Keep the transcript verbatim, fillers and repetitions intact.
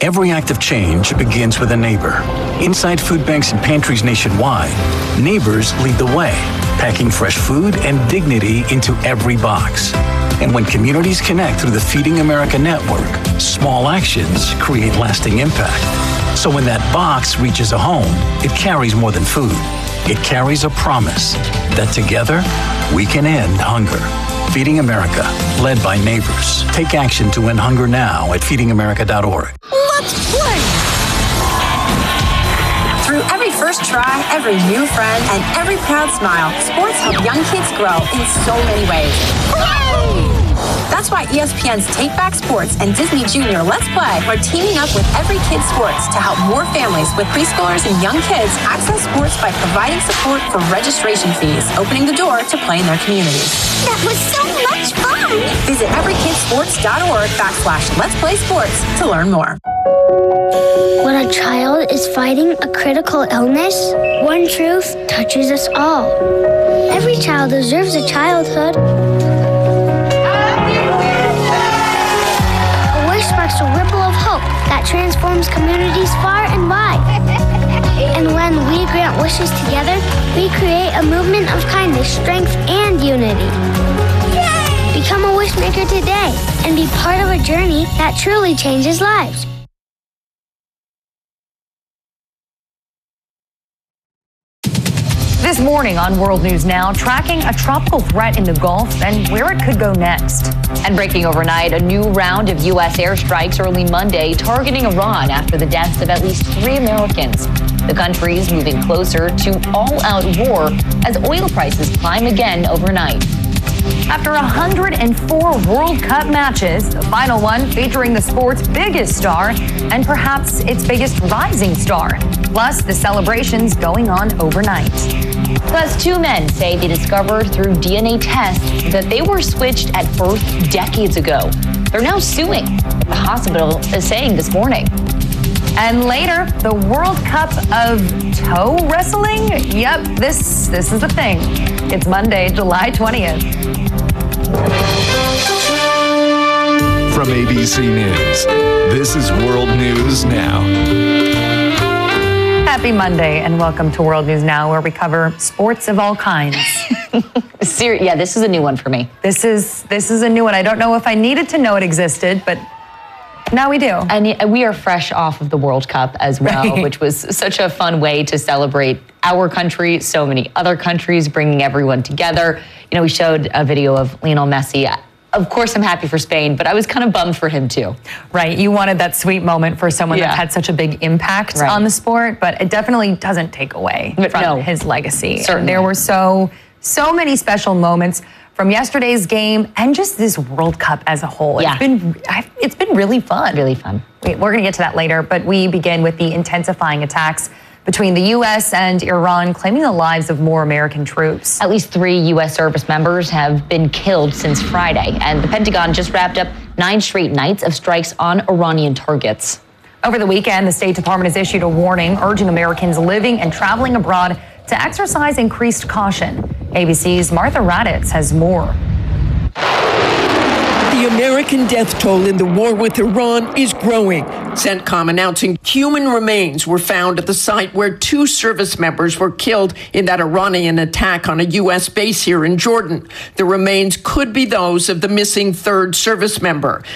Every act of change begins with a neighbor. Inside food banks and pantries nationwide, neighbors lead the way, packing fresh food and dignity into every box. And when communities connect through the Feeding America network, small actions create lasting impact. So when that box reaches a home, it carries more than food. It carries a promise that together we can end hunger. Feeding America, led by neighbors. Take action to end hunger now at feeding america dot org. Let's play! Through every first try, every new friend, and every proud smile, sports help young kids grow in so many ways. Hooray! That's why E S P N's Take Back Sports and Disney Junior Let's Play are teaming up with Every Kid Sports to help more families with preschoolers and young kids access sports by providing support for registration fees, opening the door to play in their communities. That was so much fun! Visit every kid sports dot org backslash Let's Play Sports to learn more. When a child is fighting a critical illness, one truth touches us all. Every child deserves a childhood. A wish sparks a ripple of hope that transforms communities far and wide. And when we grant wishes together, we create a movement of kindness, strength, and unity. Yay! Become a wish maker today and be part of a journey that truly changes lives. This morning on World News Now, tracking a tropical threat in the Gulf and where it could go next. And breaking overnight, a new round of U S airstrikes early Monday targeting Iran after the deaths of at least three Americans. The country is moving closer to all-out war as oil prices climb again overnight. After one hundred four World Cup matches, the final one featuring the sport's biggest star and perhaps its biggest rising star. Plus, the celebrations going on overnight. Plus, two men say they discovered through D N A tests that they were switched at birth decades ago. They're now suing, the hospital is saying this morning. And later, the World Cup of toe wrestling? Yep, this, this is a thing. It's Monday, July twentieth. From A B C News, this is World News Now. Happy Monday and welcome to World News Now, where we cover sports of all kinds. Ser- yeah, this is a new one for me. This is this is a new one. I don't know if I needed to know it existed, but now we do. And we are fresh off of the World Cup as well, right, which was such a fun way to celebrate our country, so many other countries, bringing everyone together. You know, we showed a video of Lionel Messi. Of course, I'm happy for Spain, but I was kind of bummed for him too. Right. You wanted that sweet moment for someone yeah. that had such a big impact right. on the sport, but it definitely doesn't take away but from no, his legacy. Certainly. There were so, so many special moments from yesterday's game and just this World Cup as a whole. Yeah. It's been, it's been really fun. Really fun. We're going to get to that later, but we begin with the intensifying attacks between the U S and Iran, claiming the lives of more American troops. At least three U S service members have been killed since Friday, and the Pentagon just wrapped up nine straight nights of strikes on Iranian targets. Over the weekend, the State Department has issued a warning urging Americans living and traveling abroad to exercise increased caution. A B C's Martha Raddatz has more. The American death toll in the war with Iran is growing. CENTCOM announcing human remains were found at the site where two service members were killed in that Iranian attack on a U S base here in Jordan. The remains could be those of the missing third service member.